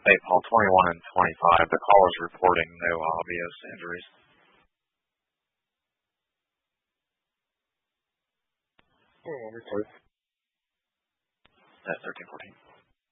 Hey, Paul, 21 and 25. The call is reporting no obvious injuries. Oh, report. That's 13-14.